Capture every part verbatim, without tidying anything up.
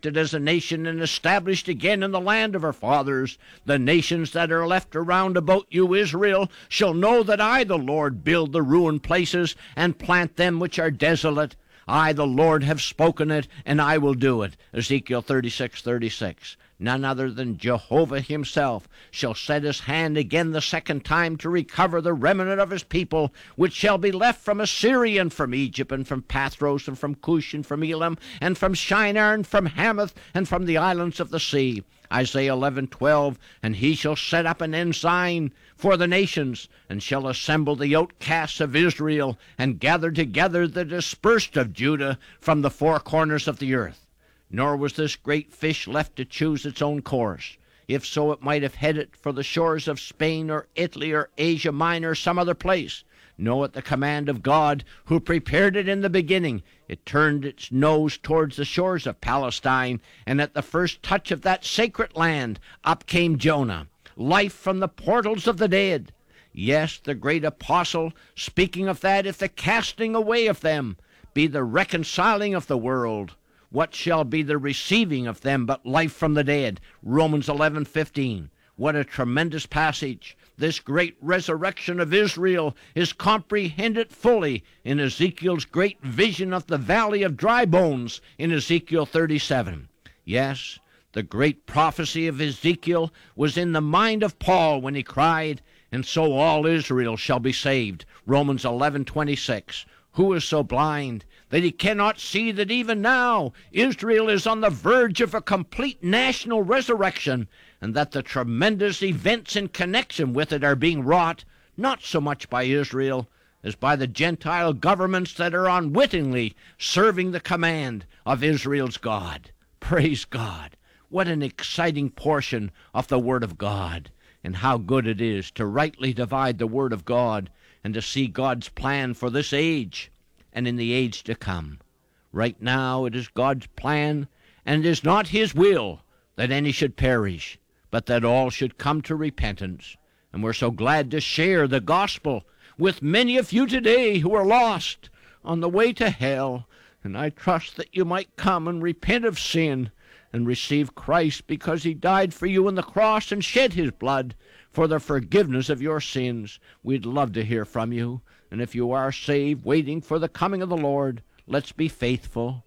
resurrected as a nation and established again in the land of our fathers, the nations that are left around about you, Israel, shall know that I, the Lord, build the ruined places and plant them which are desolate. I, the Lord, have spoken it, and I will do it. Ezekiel thirty-six thirty-six. None other than Jehovah himself shall set his hand again the second time to recover the remnant of his people, which shall be left from Assyria and from Egypt and from Pathros and from Cush and from Elam and from Shinar and from Hamath and from the islands of the sea. Isaiah eleven twelve. And he shall set up an ensign for the nations, and shall assemble the outcasts of Israel, and gather together the dispersed of Judah from the four corners of the earth. Nor was this great fish left to choose its own course. If so, it might have headed for the shores of Spain or Italy or Asia Minor or some other place. No, at the command of God, who prepared it in the beginning, it turned its nose towards the shores of Palestine, and at the first touch of that sacred land, up came Jonah, life from the portals of the dead. Yes, the great apostle, speaking of that, if the casting away of them be the reconciling of the world, what shall be the receiving of them but life from the dead? Romans eleven fifteen. What a tremendous passage. This great resurrection of Israel is comprehended fully in Ezekiel's great vision of the valley of dry bones in Ezekiel thirty-seven. Yes, the great prophecy of Ezekiel was in the mind of Paul when he cried, "And so all Israel shall be saved." Romans eleven twenty-six. Who is so blind that he cannot see that even now Israel is on the verge of a complete national resurrection, and that the tremendous events in connection with it are being wrought, not so much by Israel as by the Gentile governments that are unwittingly serving the command of Israel's God. Praise God. What an exciting portion of the Word of God, and how good it is to rightly divide the Word of God and to see God's plan for this age and in the age to come. Right now it is God's plan, and it is not his will that any should perish, but that all should come to repentance. And we're so glad to share the gospel with many of you today who are lost on the way to hell. And I trust that you might come and repent of sin and receive Christ, because he died for you on the cross and shed his blood for the forgiveness of your sins. We'd love to hear from you. And if you are saved, waiting for the coming of the Lord, let's be faithful.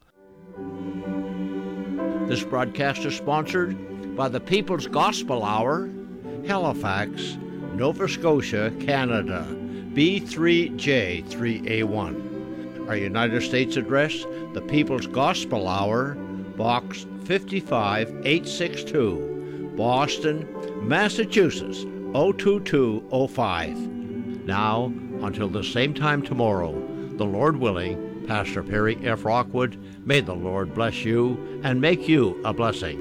This broadcast is sponsored by the People's Gospel Hour, Halifax, Nova Scotia, Canada, B three J three A one. Our United States address, the People's Gospel Hour, Box fifty-five eight sixty-two, Boston, Massachusetts, oh two two oh five. Now, until the same time tomorrow, the Lord willing, Pastor Perry F. Rockwood, may the Lord bless you and make you a blessing.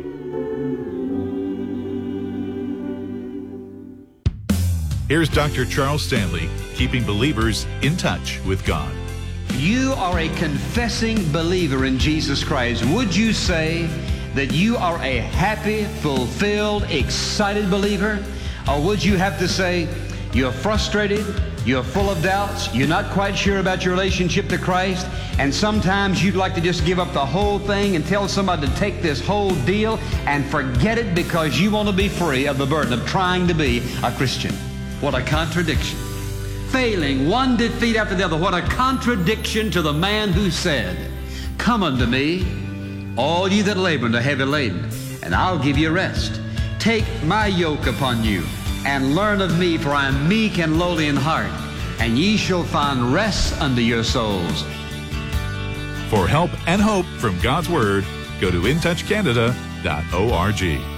Here's Doctor Charles Stanley, keeping believers in touch with God. You are a confessing believer in Jesus Christ. Would you say that you are a happy, fulfilled, excited believer? Or would you have to say you're frustrated, you're full of doubts, you're not quite sure about your relationship to Christ, and sometimes you'd like to just give up the whole thing and tell somebody to take this whole deal and forget it because you want to be free of the burden of trying to be a Christian? What a contradiction. Failing one defeat after the other. What a contradiction to the man who said, "Come unto me, all ye that labor and are heavy laden, and I'll give you rest. Take my yoke upon you, and learn of me, for I am meek and lowly in heart, and ye shall find rest unto your souls." For help and hope from God's Word, go to in touch canada dot org.